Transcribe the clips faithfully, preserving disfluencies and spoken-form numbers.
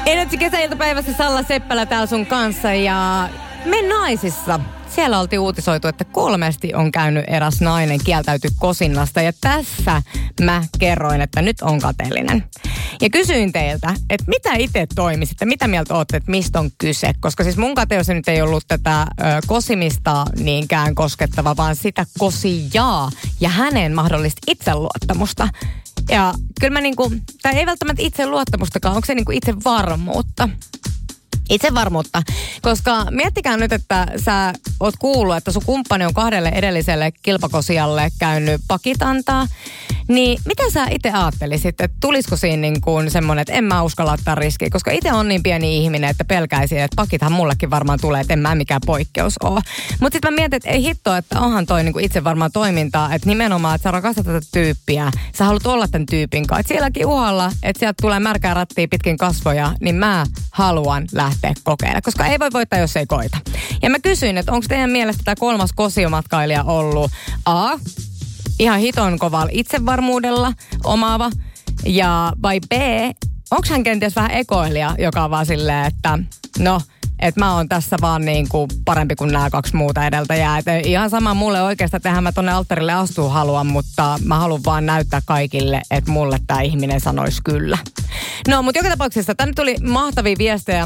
Energy kesäiltapäivässä Salla Seppälä täällä sun kanssa ja me naisissa. Siellä oltiin uutisoitu, että kolmesti on käynyt eräs nainen kieltäyty kosinnasta ja tässä mä kerroin, että nyt on kateellinen. Ja kysyin teiltä, että mitä itse toimisitte, mitä mieltä ootte, että mistä on kyse? Koska siis mun kateus nyt ei ollut tätä ö, kosimista niinkään koskettava, vaan sitä kosijaa ja hänen mahdollista itseluottamusta. Ja kyllä mä niinku, tai ei välttämättä itseluottamustakaan, onko se niinku itsevarmuutta? Itsevarmuutta, koska miettikää nyt, että sä oot kuullut, että sun kumppani on kahdelle edelliselle kilpakosijalle käynyt pakit antaa, niin mitä sä itse ajattelisit, että tulisiko siinä niin kuin semmoinen, että en mä uskalla ottaa riskiä, koska itse on niin pieni ihminen, että pelkäisin, että pakithan mullekin varmaan tulee, että en mä mikään poikkeus ole. Mutta sitten mä mietin, että ei hittoa, että onhan toi niin kuin itse varmaan toimintaa, että nimenomaan, että sä rakastat tätä tyyppiä, sä haluat olla tämän tyypin kanssa, että sielläkin uhalla, että sieltä tulee märkää rattia pitkin kasvoja, niin mä haluan lähteä kokeilemaan, koska ei voi voittaa, jos ei koita. Ja mä kysyin, että onko teidän mielestä tämä kolmas kosiomatkailija ollut A, ihan hiton kovalla itsevarmuudella omaava, ja vai B, onko hän kenties vähän ekoilija, joka on vaan silleen, että no, että mä oon tässä vaan niin kuin parempi kuin nämä kaksi muuta edeltäjää. Et ihan sama mulle oikeastaan, että eihän mä tonne alttarille astua haluan, mutta mä haluan vaan näyttää kaikille, että mulle tämä ihminen sanoisi kyllä. No, mutta joka tapauksessa tänne tuli mahtavia viestejä.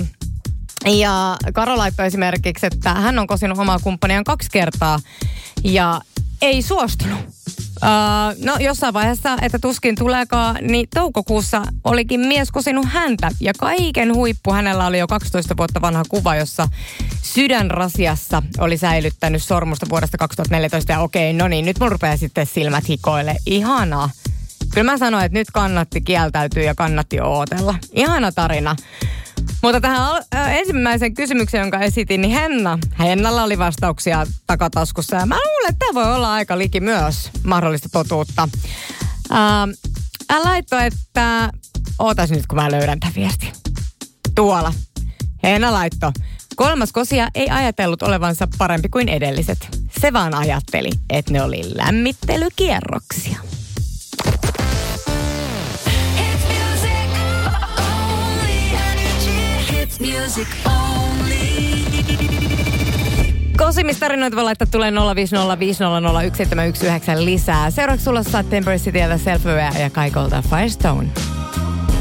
Ja Karo laittoi esimerkiksi, että hän on kosinut omaa kumppaniaan kaksi kertaa ja ei suostunut. Uh, no jossain vaiheessa, että tuskin tuleekaan, niin toukokuussa olikin mies kosinut häntä. Ja kaiken huippu hänellä oli jo kaksitoista vuotta vanha kuva, jossa sydänrasiassa oli säilyttänyt sormusta vuodesta kaksituhattaneljätoista. Ja okei, no niin, nyt mun rupeaa sitten silmät hikoille. Ihanaa. Kyllä mä sanoin, että nyt kannatti kieltäytyä ja kannatti ootella. Ihana tarina. Mutta tähän al- äh, ensimmäisen kysymyksen, jonka esitin, niin Henna. Hennalla oli vastauksia takataskussa. Ja mä luulen, että tämä voi olla aika liki myös mahdollista totuutta. Äh, hän laittoi, että ootas nyt, kun mä löydän tämän viestin. Tuolla. Henna laittoi. Kolmas kosia ei ajatellut olevansa parempi kuin edelliset. Se vaan ajatteli, että ne oli lämmittelykierroksia. Music only. Kosimistarinoita voi laittaa tulee nolla viisi nolla viisi nolla nolla yksi seitsemän yksi yhdeksän lisää. Seuraavaksi sulla saa Temporary City ja Self-Aware ja Kaikolta Firestone.